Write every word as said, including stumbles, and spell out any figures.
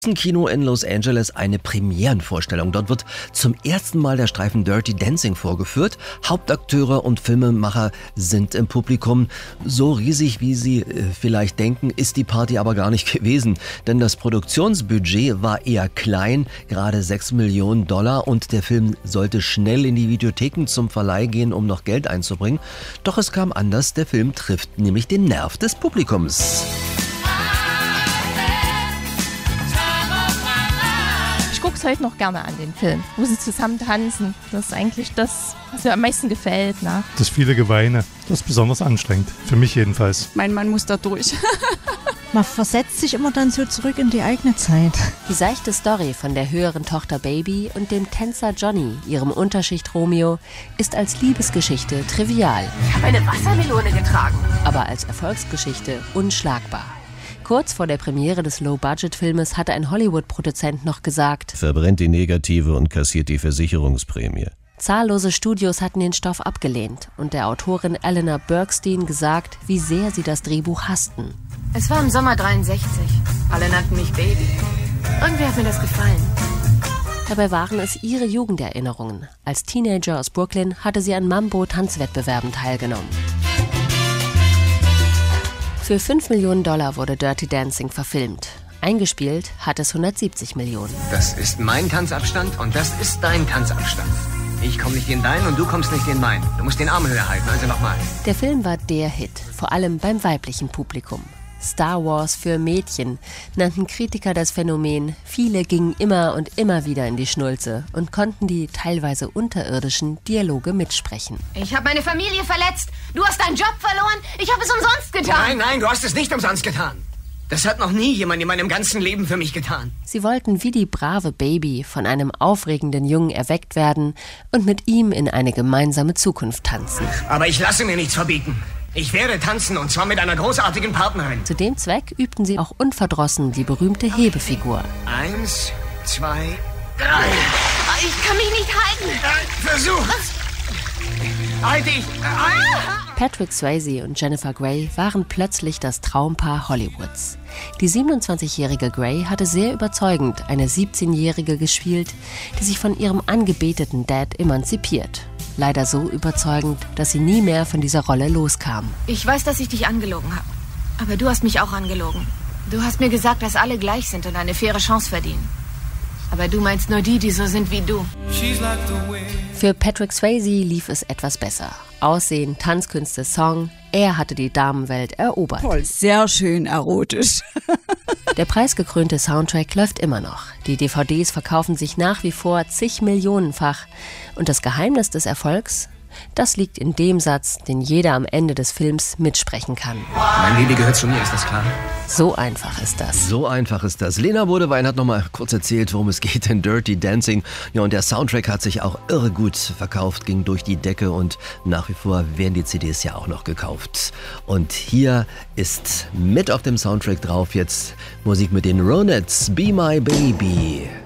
Kino in Los Angeles eine Premierenvorstellung. Dort wird zum ersten Mal der Streifen Dirty Dancing vorgeführt. Hauptakteure und Filmemacher sind im Publikum. So riesig, wie Sie äh, vielleicht denken, ist die Party aber gar nicht gewesen. Denn das Produktionsbudget war eher klein, gerade sechs Millionen Dollar. Und der Film sollte schnell in die Videotheken zum Verleih gehen, um noch Geld einzubringen. Doch es kam anders. Der Film trifft nämlich den Nerv des Publikums. Ich gucke es heute noch gerne an, den Film, wo sie zusammen tanzen. Das ist eigentlich das, was mir am meisten gefällt. Ne? Das viele Geweine, das ist besonders anstrengend. Für mich jedenfalls. Mein Mann muss da durch. Man versetzt sich immer dann so zurück in die eigene Zeit. Die seichte Story von der höheren Tochter Baby und dem Tänzer Johnny, ihrem Unterschicht Romeo, ist als Liebesgeschichte trivial. Ich habe eine Wassermelone getragen. Aber als Erfolgsgeschichte unschlagbar. Kurz vor der Premiere des Low-Budget-Filmes hatte ein Hollywood-Produzent noch gesagt: Verbrennt die Negative und kassiert die Versicherungsprämie. Zahllose Studios hatten den Stoff abgelehnt und der Autorin Eleanor Bergstein gesagt, wie sehr sie das Drehbuch hassten. Es war im Sommer dreiundsechzig. Alle nannten mich Baby. Irgendwie hat mir das gefallen. Dabei waren es ihre Jugenderinnerungen. Als Teenager aus Brooklyn hatte sie an Mambo-Tanzwettbewerben teilgenommen. Für fünf Millionen Dollar wurde Dirty Dancing verfilmt. Eingespielt hat es hundertsiebzig Millionen. Das ist mein Tanzabstand und das ist dein Tanzabstand. Ich komme nicht in deinen und du kommst nicht in meinen. Du musst den Arm höher halten, also nochmal. Der Film war der Hit, vor allem beim weiblichen Publikum. Star Wars für Mädchen, nannten Kritiker das Phänomen. Viele gingen immer und immer wieder in die Schnulze und konnten die teilweise unterirdischen Dialoge mitsprechen. Ich habe meine Familie verletzt. Du hast deinen Job verloren. Ich habe es umsonst getan. Nein, nein, du hast es nicht umsonst getan. Das hat noch nie jemand in meinem ganzen Leben für mich getan. Sie wollten wie die brave Baby von einem aufregenden Jungen erweckt werden und mit ihm in eine gemeinsame Zukunft tanzen. Aber ich lasse mir nichts verbieten. Ich werde tanzen, und zwar mit einer großartigen Partnerin. Zu dem Zweck übten sie auch unverdrossen die berühmte Hebefigur. Eins, zwei, drei. Ich kann mich nicht halten. Äh, versuch. Halt dich. Patrick Swayze und Jennifer Grey waren plötzlich das Traumpaar Hollywoods. Die siebenundzwanzigjährige Grey hatte sehr überzeugend eine siebzehnjährige gespielt, die sich von ihrem angebeteten Dad emanzipiert. Leider so überzeugend, dass sie nie mehr von dieser Rolle loskam. Ich weiß, dass ich dich angelogen habe. Aber du hast mich auch angelogen. Du hast mir gesagt, dass alle gleich sind und eine faire Chance verdienen. Aber du meinst nur die, die so sind wie du. Für Patrick Swayze lief es etwas besser. Aussehen, Tanzkünste, Song, er hatte die Damenwelt erobert. Toll, sehr schön erotisch. Der preisgekrönte Soundtrack läuft immer noch. Die D V Ds verkaufen sich nach wie vor zig Millionenfach. Und das Geheimnis des Erfolgs? Das liegt in dem Satz, den jeder am Ende des Films mitsprechen kann. Mein Baby gehört zu mir, ist das klar? So einfach ist das. So einfach ist das. Lena Bodewein hat noch mal kurz erzählt, worum es geht in Dirty Dancing. Ja, und der Soundtrack hat sich auch irre gut verkauft, ging durch die Decke und nach wie vor werden die C Ds ja auch noch gekauft. Und hier ist mit auf dem Soundtrack drauf jetzt Musik mit den Ronettes, Be My Baby.